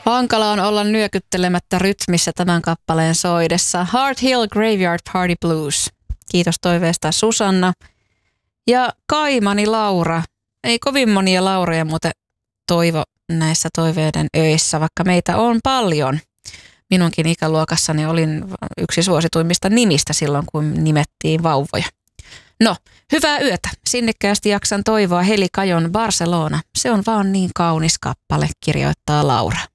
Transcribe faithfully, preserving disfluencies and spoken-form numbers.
Hankala on olla nyökyttelemättä rytmissä tämän kappaleen soidessa. Heart Hill Graveyard Party Blues. Kiitos toiveesta Susanna. Ja kaimani Laura. Ei kovin monia Laureja muuten toivo näissä toiveiden öissä, vaikka meitä on paljon. Minunkin ikäluokassani olin yksi suosituimmista nimistä silloin, kun nimettiin vauvoja. No, hyvää yötä. Sinnikkäästi jaksan toivoa Heli Kajon Barcelona. Se on vaan niin kaunis kappale, kirjoittaa Laura.